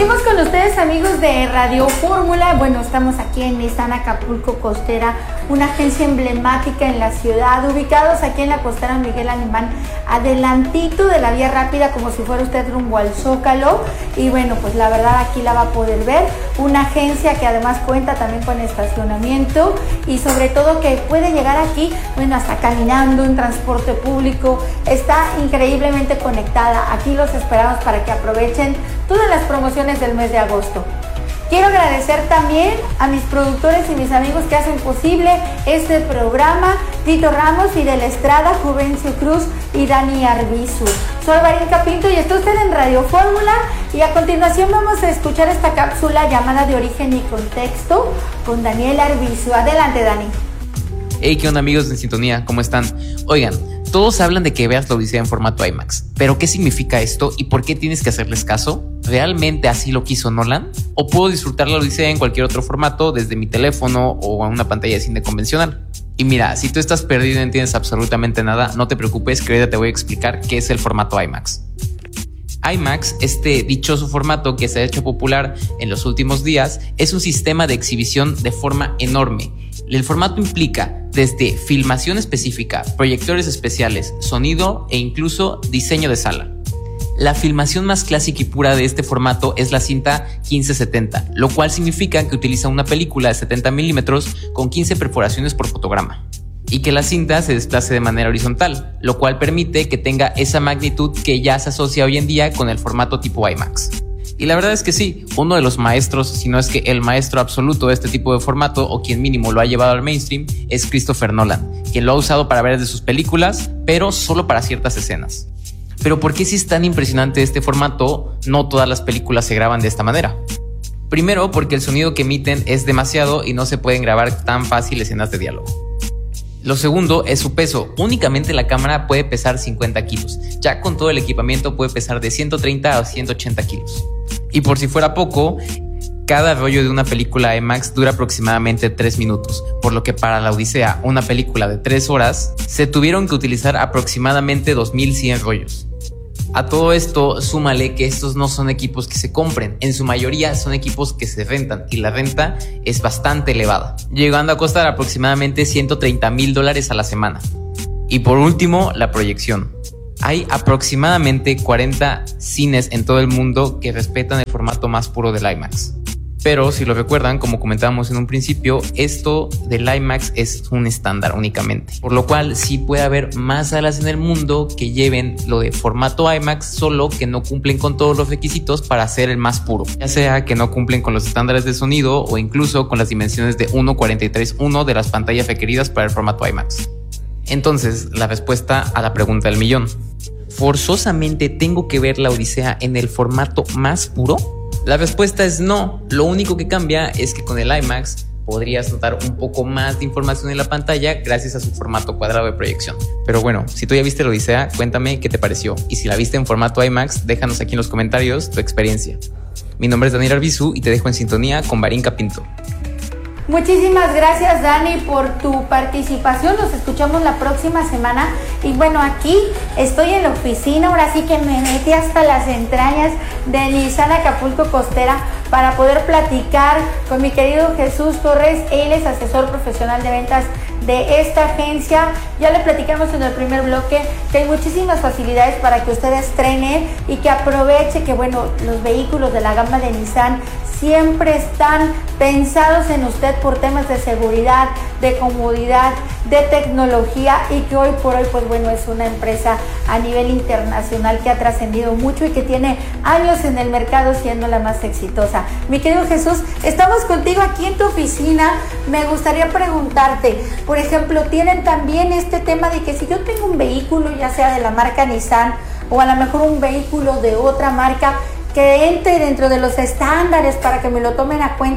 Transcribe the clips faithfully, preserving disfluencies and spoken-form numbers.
Seguimos con ustedes, amigos de Radio Fórmula. Bueno, estamos aquí en Nissan Acapulco Costera, una agencia emblemática en la ciudad, ubicados aquí en la costera Miguel Alemán, adelantito de la vía rápida, como si fuera usted rumbo al Zócalo. Y bueno, pues la verdad aquí la va a poder ver, una agencia que además cuenta también con estacionamiento y sobre todo que puede llegar aquí, bueno, hasta caminando, en transporte público. Está increíblemente conectada. Aquí los esperamos para que aprovechen todas las promociones del mes de agosto. Quiero agradecer también a mis productores y mis amigos que hacen posible este programa, Tito Ramos y de la Estrada, Juvencio Cruz y Dani Arbizu. Soy Barinka Pinto y está usted en Radio Fórmula, y a continuación vamos a escuchar esta cápsula llamada De Origen y Contexto con Daniel Arbizu. Adelante, Dani. Hey, ¿qué onda, amigos de Sintonía? ¿Cómo están? Oigan, todos hablan de que veas la Odisea en formato IMAX, pero ¿qué significa esto y por qué tienes que hacerles caso? ¿Realmente así lo quiso Nolan? ¿O puedo disfrutar la Odisea en cualquier otro formato, desde mi teléfono o en una pantalla de cine convencional? Y mira, si tú estás perdido y no entiendes absolutamente nada, no te preocupes, que ahorita te voy a explicar qué es el formato IMAX. IMAX, este dichoso formato que se ha hecho popular en los últimos días, es un sistema de exhibición de forma enorme. El formato implica desde filmación específica, proyectores especiales, sonido e incluso diseño de sala. La filmación más clásica y pura de este formato es la cinta quince setenta, lo cual significa que utiliza una película de setenta milímetros con quince perforaciones por fotograma, y que la cinta se desplace de manera horizontal, lo cual permite que tenga esa magnitud que ya se asocia hoy en día con el formato tipo IMAX. Y la verdad es que sí, uno de los maestros, si no es que el maestro absoluto de este tipo de formato, o quien mínimo lo ha llevado al mainstream, es Christopher Nolan, quien lo ha usado para varias de sus películas, pero solo para ciertas escenas. Pero ¿por qué si es tan impresionante este formato, no todas las películas se graban de esta manera? Primero, porque el sonido que emiten es demasiado y no se pueden grabar tan fácil escenas de diálogo. Lo segundo es su peso. Únicamente la cámara puede pesar cincuenta kilos. Ya con todo el equipamiento puede pesar de ciento treinta a ciento ochenta kilos. Y por si fuera poco, cada rollo de una película IMAX dura aproximadamente tres minutos, por lo que para la Odisea, una película de tres horas, se tuvieron que utilizar aproximadamente dos mil cien rollos. A todo esto, súmale que estos no son equipos que se compren, en su mayoría son equipos que se rentan, y la renta es bastante elevada, llegando a costar aproximadamente ciento treinta mil dólares a la semana. Y por último, la proyección. Hay aproximadamente cuarenta cines en todo el mundo que respetan el formato más puro del IMAX. Pero si lo recuerdan, como comentábamos en un principio, esto del IMAX es un estándar únicamente, por lo cual sí puede haber más salas en el mundo que lleven lo de formato IMAX, solo que no cumplen con todos los requisitos para ser el más puro, ya sea que no cumplen con los estándares de sonido o incluso con las dimensiones de uno cuarenta y tres uno de las pantallas requeridas para el formato IMAX. Entonces, la respuesta a la pregunta del millón: ¿forzosamente tengo que ver la Odisea en el formato más puro? La respuesta es no. Lo único que cambia es que con el IMAX podrías notar un poco más de información en la pantalla gracias a su formato cuadrado de proyección. Pero bueno, si tú ya viste la Odisea, cuéntame qué te pareció, y si la viste en formato IMAX, déjanos aquí en los comentarios tu experiencia. Mi nombre es Daniel Arbizu y te dejo en sintonía con Barinka Pinto. Muchísimas gracias, Dani, por tu participación. Nos escuchamos la próxima semana. Y bueno, aquí estoy en la oficina, ahora sí que me metí hasta las entrañas de Nissan Acapulco Costera para poder platicar con mi querido Jesús Torres. Él es asesor profesional de ventas de esta agencia. Ya le platicamos en el primer bloque que hay muchísimas facilidades para que usted estrene y que aproveche que, bueno, los vehículos de la gama de Nissan siempre están pensados en usted por temas de seguridad, de comodidad, de tecnología, y que hoy por hoy, pues bueno, es una empresa a nivel internacional que ha trascendido mucho y que tiene años en el mercado siendo la más exitosa. Mi querido Jesús, estamos contigo aquí en tu oficina. Me gustaría preguntarte, por ejemplo, tienen también este tema de que si yo tengo un vehículo, ya sea de la marca Nissan o a lo mejor un vehículo de otra marca, que entre dentro de los estándares para que me lo tomen a cuenta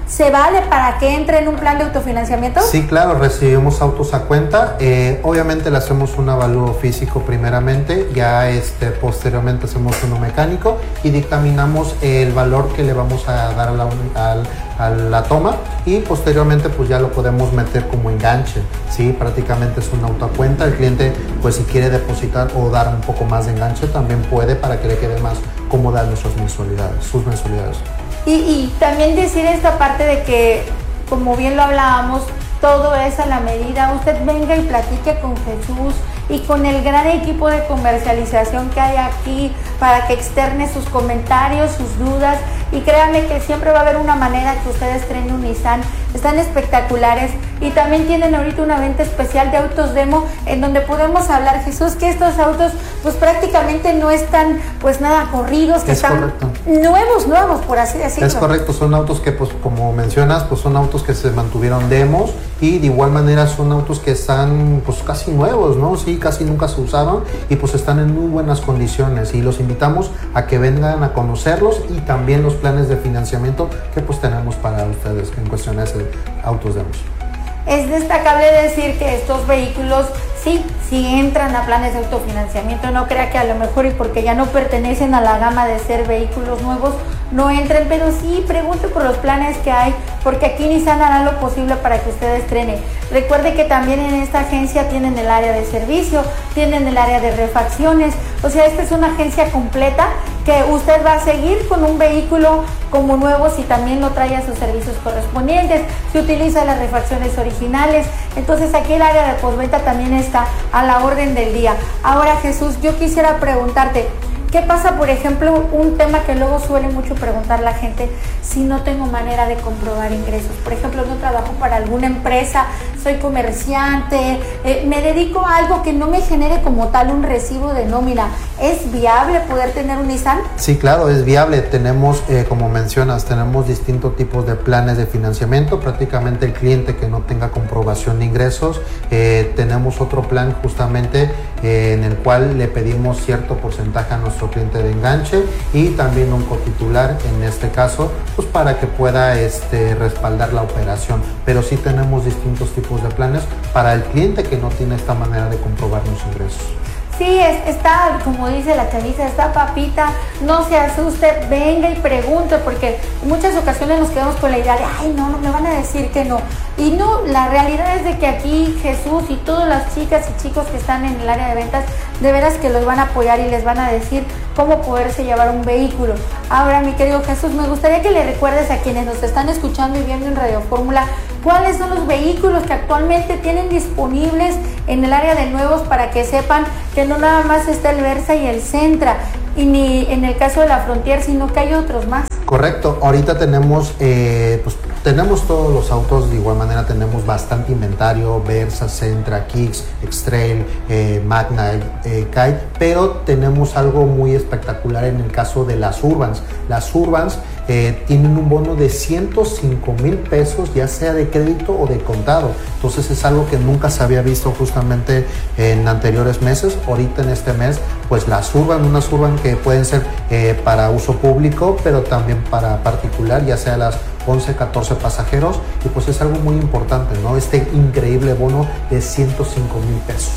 ¿se vale para que entre en un plan de autofinanciamiento? Sí, claro, recibimos autos a cuenta. Eh, obviamente le hacemos un avalúo físico primeramente, ya este, posteriormente hacemos uno mecánico y dictaminamos el valor que le vamos a dar a la, a, a la toma y posteriormente pues ya lo podemos meter como enganche, ¿sí? Prácticamente es un auto a cuenta. El cliente pues si quiere depositar o dar un poco más de enganche también puede para que le quede más cómoda nuestras mensualidades, sus mensualidades. Y, y también decir esta parte de que, como bien lo hablábamos, todo es a la medida. Usted venga y platique con Jesús y con el gran equipo de comercialización que hay aquí para que externe sus comentarios, sus dudas, y créanme que siempre va a haber una manera que ustedes traen un Nissan. Están espectaculares y también tienen ahorita una venta especial de autos demo en donde podemos hablar, Jesús, que estos autos pues prácticamente no están pues nada corridos, que es están correcto. nuevos, nuevos por así decirlo. Es correcto, son autos que pues como mencionas, pues son autos que se mantuvieron demos y de igual manera son autos que están pues casi nuevos, ¿no? Sí, casi nunca se usaron y pues están en muy buenas condiciones y los invitamos a que vengan a conocerlos y también los planes de financiamiento que pues tenemos para ustedes en cuestiones de autos demos. Es destacable decir que estos vehículos sí, sí entran a planes de autofinanciamiento. No crea que a lo mejor y porque ya no pertenecen a la gama de ser vehículos nuevos no entren, pero sí pregunte por los planes que hay, porque aquí Nissan hará lo posible para que usted estrene. Recuerde que también en esta agencia tienen el área de servicio, tienen el área de refacciones, o sea, esta es una agencia completa que usted va a seguir con un vehículo como nuevo si también lo trae a sus servicios correspondientes, si utiliza las refacciones originales. Entonces aquí el área de postventa también está a la orden del día. Ahora, Jesús, yo quisiera preguntarte, ¿qué pasa, por ejemplo, un tema que luego suele mucho preguntar la gente, si no tengo manera de comprobar ingresos? Por ejemplo, no trabajo para alguna empresa, soy comerciante, eh, me dedico a algo que no me genere como tal un recibo de nómina. ¿Es viable poder tener un Nissan? Sí, claro, es viable. Tenemos, eh, como mencionas, tenemos distintos tipos de planes de financiamiento. Prácticamente el cliente que no tenga comprobación de ingresos, eh, tenemos otro plan justamente eh, en el cual le pedimos cierto porcentaje a nuestro cliente de enganche y también un cotitular en este caso pues para que pueda este, respaldar la operación, pero sí tenemos distintos tipos de planes para el cliente que no tiene esta manera de comprobar los ingresos. Sí, es, está, como dice la chaviza, está papita, no se asuste, venga y pregunte, porque en muchas ocasiones nos quedamos con la idea de, ay, no, no me van a decir que no. Y no, la realidad es de que aquí Jesús y todas las chicas y chicos que están en el área de ventas, de veras que los van a apoyar y les van a decir cómo poderse llevar un vehículo. Ahora, mi querido Jesús, me gustaría que le recuerdes a quienes nos están escuchando y viendo en Radio Fórmula, cuáles son los vehículos que actualmente tienen disponibles en el área de nuevos, para que sepan que no nada más está el Versa y el Sentra, y ni en el caso de la Frontier, sino que hay otros más. Correcto, ahorita tenemos eh, pues tenemos todos los autos, de igual manera tenemos bastante inventario, Versa, Sentra, Kicks, X-Trail, eh, Magna, eh, Kite, pero tenemos algo muy espectacular en el caso de las Urbans. Las Urbans eh, tienen un bono de ciento cinco mil pesos, ya sea de crédito o de contado, entonces es algo que nunca se había visto justamente en anteriores meses. Ahorita en este mes, pues las Urban, unas Urban que pueden ser eh, para uso público, pero también para particular, ya sea las once, catorce pasajeros, y pues es algo muy importante, ¿no? Este increíble bono de ciento cinco mil pesos.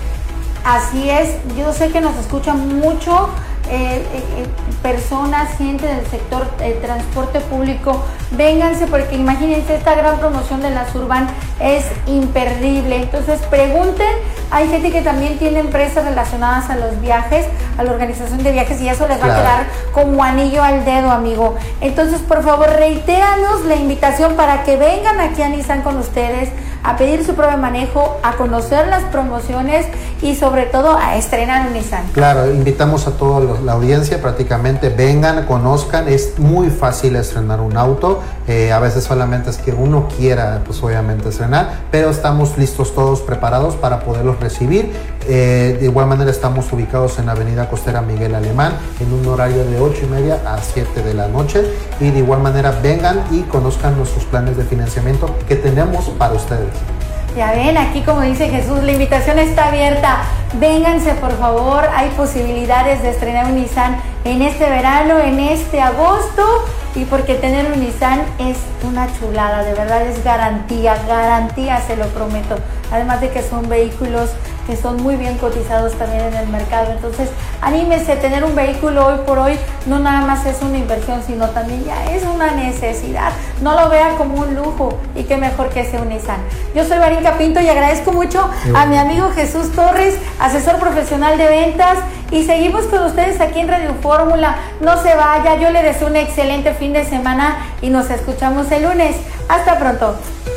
Así es, yo sé que nos escuchan mucho eh, eh, personas, gente del sector eh, transporte público. Vénganse, porque imagínense, esta gran promoción de las Urban es imperdible. Entonces pregunten, hay gente que también tiene empresas relacionadas a los viajes, a la organización de viajes, y eso les va claro. a quedar como anillo al dedo, amigo. Entonces, por favor, reitéranos la invitación para que vengan aquí a Nissan con ustedes, a pedir su prueba de manejo, a conocer las promociones y sobre todo a estrenar un Nissan. Claro, invitamos a toda la audiencia, prácticamente vengan, conozcan, es muy fácil estrenar un auto, eh, a veces solamente es que uno quiera, pues obviamente estrenar, pero estamos listos todos preparados para poderlos recibir. Eh, de igual manera estamos ubicados en Avenida Costera Miguel Alemán en un horario de ocho y media a siete de la noche, y de igual manera vengan y conozcan nuestros planes de financiamiento que tenemos para ustedes. Ya ven, aquí como dice Jesús, la invitación está abierta. Vénganse, por favor, hay posibilidades de estrenar un Nissan en este verano, en este agosto, y porque tener un Nissan es una chulada, de verdad es garantía, garantía, se lo prometo. Además de que son vehículos que son muy bien cotizados también en el mercado. Entonces, anímese, tener un vehículo hoy por hoy no nada más es una inversión, sino también ya es una necesidad. No lo vea como un lujo, y qué mejor que sea un Nissan. Yo soy Varinka Pinto y agradezco mucho a mi amigo Jesús Torres, asesor profesional de ventas, y seguimos con ustedes aquí en Radio Fórmula. No se vaya, yo le deseo un excelente fin de semana y nos escuchamos el lunes. Hasta pronto.